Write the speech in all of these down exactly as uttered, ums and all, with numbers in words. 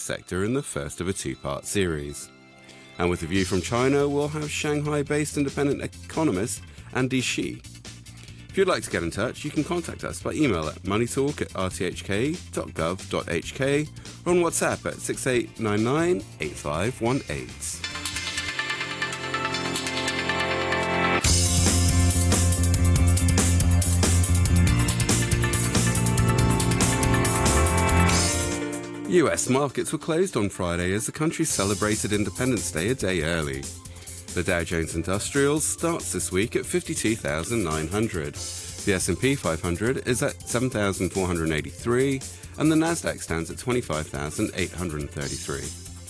sector in the first of a two-part series. And with a view from China, we'll have Shanghai-based independent economist Andy Shi. If you'd like to get in touch, you can contact us by email at moneytalk at r t h k dot gov dot h k or on WhatsApp at six eight nine nine, eight five one eight. U S markets were closed on Friday as the country celebrated Independence Day a day early. The Dow Jones Industrial starts this week at fifty-two thousand nine hundred. The S and P five hundred is at seven thousand four hundred eighty-three, and the Nasdaq stands at twenty-five thousand eight hundred thirty-three.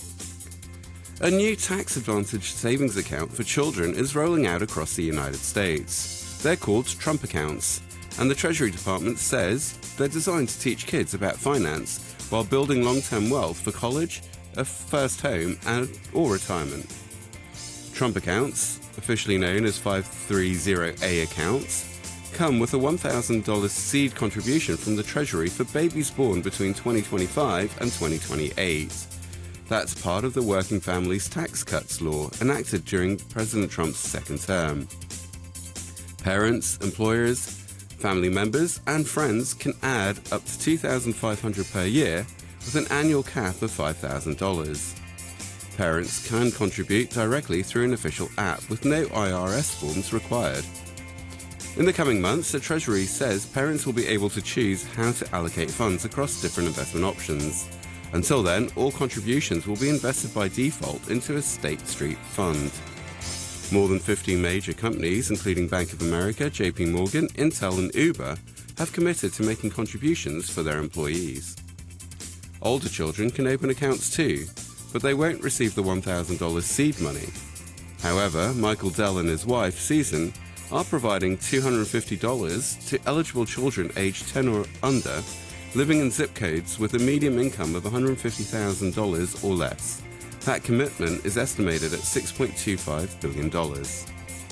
A new tax-advantaged savings account for children is rolling out across the United States. They're called Trump accounts, and the Treasury Department says they're designed to teach kids about finance while building long-term wealth for college, a first home, and or retirement. Trump accounts, officially known as five thirty A accounts, come with a one thousand dollars seed contribution from the Treasury for babies born between twenty twenty-five and twenty twenty-eight. That's part of the Working Families Tax Cuts law enacted during President Trump's second term. Parents, employers, family members, and friends can add up to two thousand five hundred dollars per year with an annual cap of five thousand dollars. Parents can contribute directly through an official app with no I R S forms required. In the coming months, the Treasury says parents will be able to choose how to allocate funds across different investment options. Until then, all contributions will be invested by default into a State Street fund. More than fifty major companies, including Bank of America, J P Morgan, Intel, and Uber, have committed to making contributions for their employees. Older children can open accounts too, but they won't receive the one thousand dollars seed money. However, Michael Dell and his wife, Susan, are providing two hundred fifty dollars to eligible children aged ten or under, living in zip codes with a median income of one hundred fifty thousand dollars or less. That commitment is estimated at six point two five billion dollars.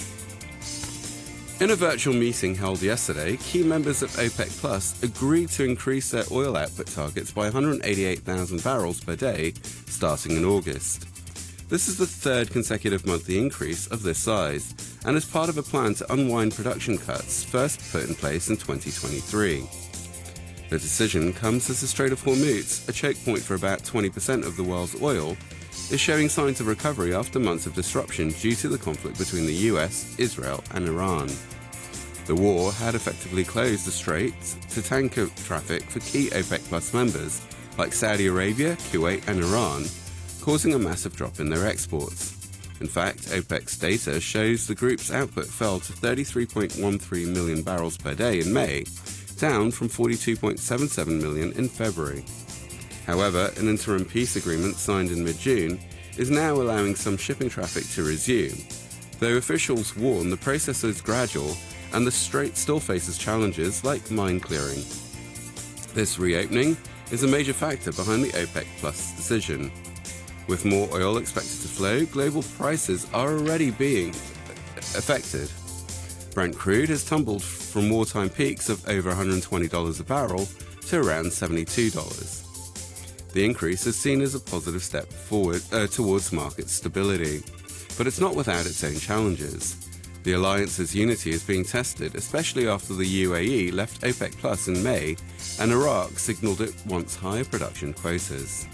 In a virtual meeting held yesterday, key members of OPEC Plus agreed to increase their oil output targets by one hundred eighty-eight thousand barrels per day starting in August. This is the third consecutive monthly increase of this size, and is part of a plan to unwind production cuts first put in place in twenty twenty-three. The decision comes as the Strait of Hormuz, a choke point for about twenty percent of the world's oil, is showing signs of recovery after months of disruption due to the conflict between the U S, Israel, and Iran. The war had effectively closed the strait to tanker traffic for key OPEC Plus members like Saudi Arabia, Kuwait, and Iran, causing a massive drop in their exports. In fact, OPEC's data shows the group's output fell to thirty-three point one three million barrels per day in May, down from forty-two point seven seven million in February. However, an interim peace agreement signed in mid-June is now allowing some shipping traffic to resume, though officials warn the process is gradual and the strait still faces challenges like mine clearing. This reopening is a major factor behind the OPEC Plus decision. With more oil expected to flow, global prices are already being affected. Brent crude has tumbled from wartime peaks of over one hundred twenty dollars a barrel to around seventy-two dollars. The increase is seen as a positive step forward uh, towards market stability, but it's not without its own challenges. The alliance's unity is being tested, especially after the U A E left OPEC Plus in May and Iraq signalled it wants higher production quotas.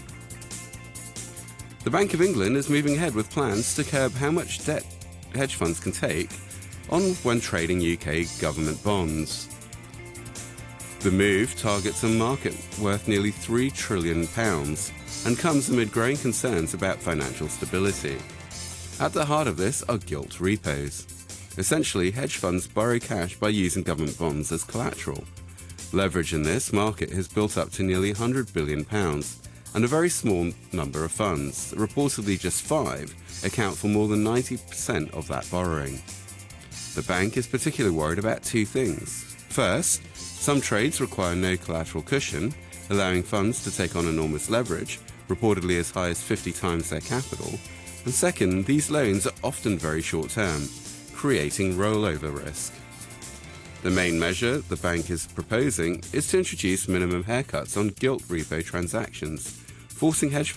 The Bank of England is moving ahead with plans to curb how much debt hedge funds can take on when trading U K government bonds. The move targets a market worth nearly three trillion pounds and comes amid growing concerns about financial stability. At the heart of this are gilt repos. Essentially, hedge funds borrow cash by using government bonds as collateral. Leverage in this market has built up to nearly one hundred billion pounds, and a very small number of funds, reportedly just five, account for more than ninety percent of that borrowing. The bank is particularly worried about two things. First, some trades require no collateral cushion, allowing funds to take on enormous leverage, reportedly as high as fifty times their capital. And second, these loans are often very short-term, creating rollover risk. The main measure the bank is proposing is to introduce minimum haircuts on gilt repo transactions, forcing hedge